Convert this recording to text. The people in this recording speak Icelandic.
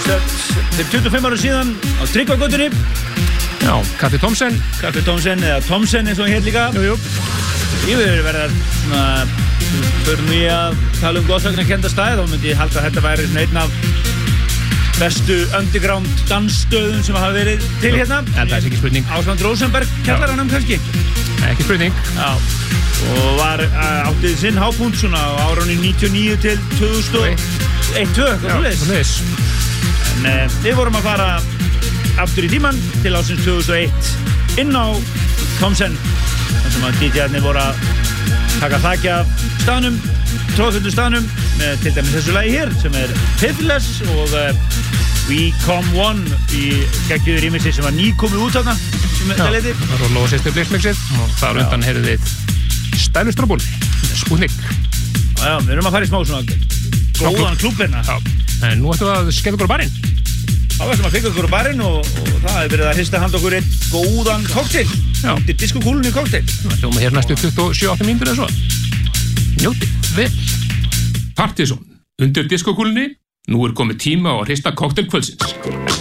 fyrir 25 ára síðan á Tryggvagötunni. Já, Kaffi Thomsen eða Thomsen eins og hann hér líka. Jú. Ég verður verið að fyrir mig að tala goðsagnakennda staði, þá myndi ég halda að þetta væri einn af bestu underground dansstöðum sem hafa verið til hérna. En það er ekki spurning. Ásland Rosenberg kjallaranum kannski. Ekki spurning. Já. Og var áttið sinn hápunkt svona á árunni 99 til 2001-2, eitthvað svoleiðis. En við vorum að fara aftur í tímann til ásins 2001 inn á Thomsen, þar sem að DJ-arnir voru að taka þakki af staðnum, tróðfullu staðnum, með til dæmis þessu lagi hér sem er Piffles og We Come One í geggjuðu remixi sem var nýkomið út þarna sem það leiti. Það var lóðsýstu blixmixið og þar undan heyrðum við Stælustróból, Sputnik. Já, við erum að fara í smá svona góðan klúbbina. Já, en nú ættum við að skella okkur á barinn. Þá ættum við að fika okkur á barinn og það hefur verið að hrista handa okkur einn góðan kokteil. Já. Þetta er diskokúlunni kokteil. Það hljóma hér næstu 27 mínútur eða svo. Njótið vel. Partizón, undir diskokúlunni. Nú er komið tíma á að hrista kokteil kvöldsins.